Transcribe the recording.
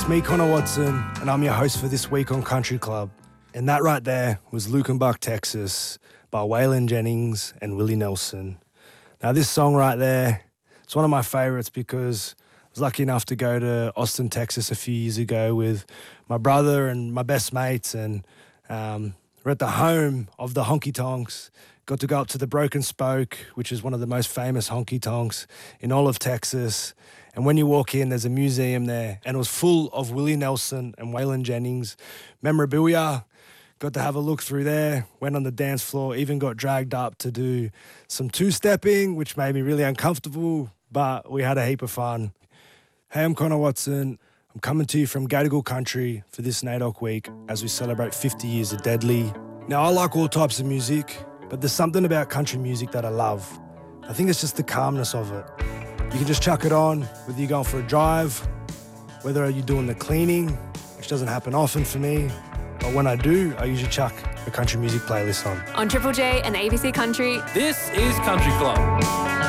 It's me, Connor Watson, and I'm your host for this week on Country Club. And that right there was Lukenbach, Texas, by Waylon Jennings and Willie Nelson. Now this song right there, it's one of my favourites because I was lucky enough to go to Austin, Texas a few years ago with my brother and my best mates, and we're at the home of the honky tonks. Got to go up to the Broken Spoke, which is one of the most famous honky tonks in all of Texas. And when you walk in, there's a museum there, and it was full of Willie Nelson and Waylon Jennings memorabilia. Got to have a look through there, went on the dance floor, even got dragged up to do some two-stepping, which made me really uncomfortable, but we had a heap of fun. Hey, I'm Connor Watson. I'm coming to you from Gadigal Country for this NAIDOC week as we celebrate 50 years of Deadly. Now, I like all types of music, but there's something about country music that I love. I think it's just the calmness of it. You can just chuck it on, whether you're going for a drive, whether you're doing the cleaning, which doesn't happen often for me, but when I do, I usually chuck a country music playlist on. On Triple J and ABC Country, this is Country Club.